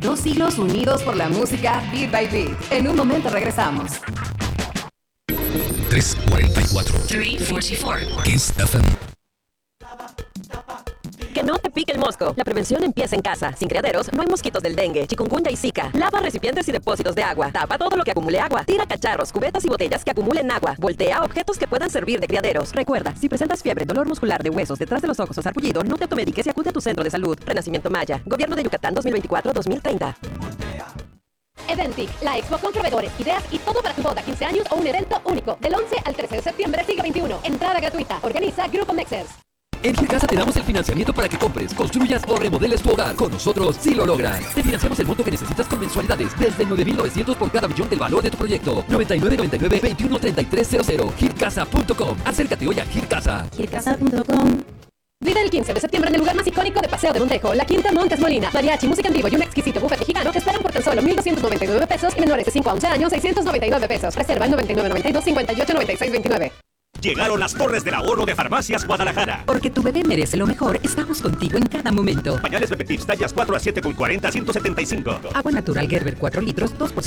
2 siglos unidos por la música Beat by Beat. En un momento regresamos. 344. 344. Kiss FM. Que no te pique el mosco. La prevención empieza en casa. Sin criaderos, no hay mosquitos del dengue, chikungunya y zika. Lava recipientes y depósitos de agua. Tapa todo lo que acumule agua. Tira cacharros, cubetas y botellas que acumulen agua. Voltea objetos que puedan servir de criaderos. Recuerda, si presentas fiebre, dolor muscular de huesos detrás de los ojos o sarpullido, no te automediques y acude a tu centro de salud. Renacimiento Maya. Gobierno de Yucatán 2024-2030. Eventic, la expo con proveedores, ideas y todo para tu boda, 15 años o un evento único. Del 11 al 13 de septiembre, siglo XXI. Entrada gratuita. Organiza Grupo Mexers. En Gilcasa te damos el financiamiento para que compres, construyas o remodeles tu hogar. Con nosotros sí lo logras. Te financiamos el monto que necesitas con mensualidades desde 9,900 por cada millón del valor de tu proyecto. 9999-213300. Gilcasa.com. Acércate hoy a Gilcasa. Gilcasa.com. Vive el 15 de septiembre en el lugar más icónico de Paseo de Montejo, la Quinta Montes Molina. Mariachi, música en vivo y un exquisito buffet mexicano te esperan por tan solo 1,299 pesos y menores de 5 a 11 años, 699 pesos. Reserva el 9992-589629. Llegaron las Torres del Ahorro de Farmacias Guadalajara. Porque tu bebé merece lo mejor, estamos contigo en cada momento. Pañales Bebé Tips tallas 4 a 7 con 40 a 175. Agua natural Gerber 4 litros, 2 por